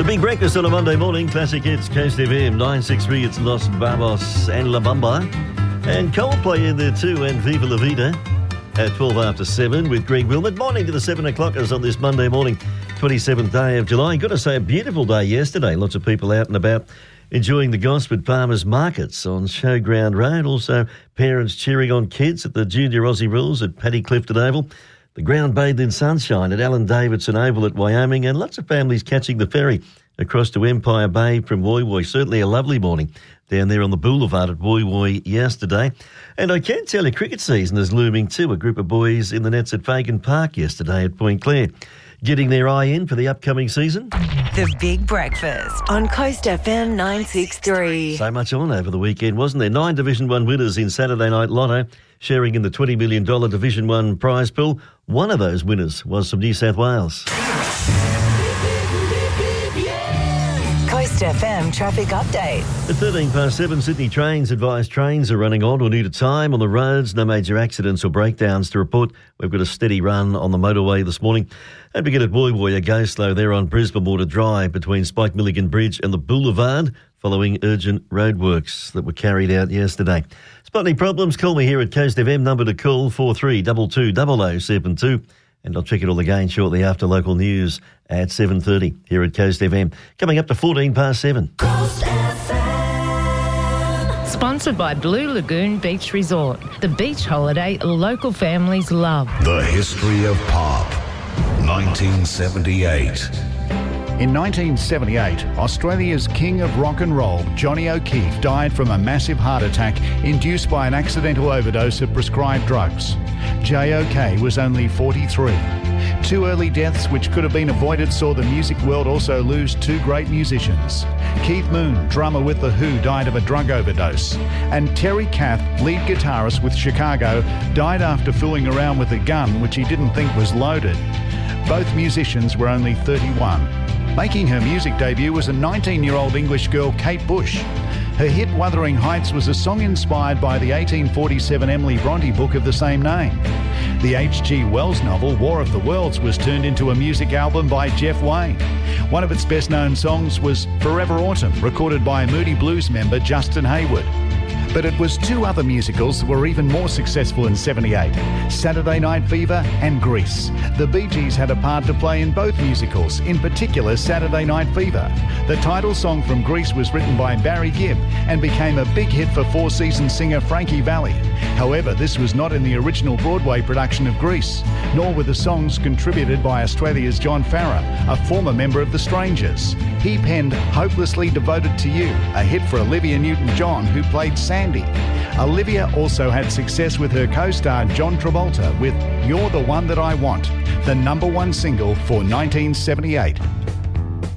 Big breakfast on a Monday morning. Classic hits, Coast FM, 963. It's Los Vamos and La Bamba. And Coldplay in there too, and Viva La Vida at 12 after 7 with Greg Wilmot. Morning to the 7 o'clockers on this Monday morning, 27th day of July. Got to say, a beautiful day yesterday. Lots of people out and about enjoying the Gosford Farmers Markets on Showground Road. Also, parents cheering on kids at the Junior Aussie Rules at Paddy Clifton Oval. The ground bathed in sunshine at Alan Davidson Oval at Wyoming, and lots of families catching the ferry across to Empire Bay from Woy Woy. Certainly a lovely morning down there on the boulevard at Woy Woy yesterday. And I can tell you cricket season is looming too. A group of boys in the nets at Fagan Park yesterday at Point Clare, getting their eye in for the upcoming season. The Big Breakfast on Coast FM 963. So much on over the weekend, wasn't there? 9 Division 1 winners in Saturday Night Lotto, sharing in the $20 million Division 1 prize pool. One of those winners was from New South Wales. Coast FM traffic update. At 13 past 7, Sydney Trains advise trains are running on or new to time on the roads. No major accidents or breakdowns to report. We've got a steady run on the motorway this morning. Don't forget at Woy Woy, a go slow there on Brisbane Water Drive between Spike Milligan Bridge and the Boulevard, following urgent roadworks that were carried out yesterday. Spot any problems? Call me here at Coast FM. Number to call 4322 0072. And I'll check it all again shortly after local news at 7:30 here at Coast FM. Coming up to 14 past 7. Coast FM. Sponsored by Blue Lagoon Beach Resort. The beach holiday local families love. The history of pop. 1978. In 1978, Australia's king of rock and roll, Johnny O'Keefe, died from a massive heart attack induced by an accidental overdose of prescribed drugs. J.O.K. was only 43. 2 early deaths which could have been avoided saw the music world also lose 2 great musicians. Keith Moon, drummer with The Who, died of a drug overdose. And Terry Kath, lead guitarist with Chicago, died after fooling around with a gun which he didn't think was loaded. Both musicians were only 31. Making her music debut was a 19-year-old English girl, Kate Bush. Her hit Wuthering Heights was a song inspired by the 1847 Emily Bronte book of the same name. The H.G. Wells novel War of the Worlds was turned into a music album by Jeff Wayne. One of its best-known songs was Forever Autumn, recorded by Moody Blues member Justin Hayward. But it was 2 other musicals that were even more successful in 78, Saturday Night Fever and Grease. The Bee Gees had a part to play in both musicals, in particular Saturday Night Fever. The title song from Grease was written by Barry Gibb and became a big hit for Four Seasons singer Frankie Valli. However, this was not in the original Broadway production of Grease, nor were the songs contributed by Australia's John Farrar, a former member of The Strangers. He penned Hopelessly Devoted to You, a hit for Olivia Newton-John, who played Sandy. Olivia also had success with her co-star John Travolta with You're the One That I Want, the #1 single for 1978.